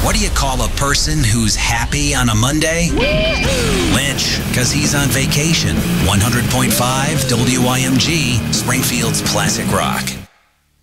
What do you call a person who's happy on a Monday? Lynch, because he's on vacation. 100.5 WYMG, Springfield's Classic Rock.